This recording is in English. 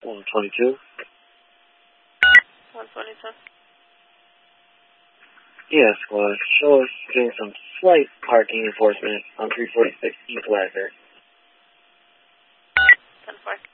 122. 122. Yes, well, show us doing some slight parking enforcement on 346 East Lazar. 10-4.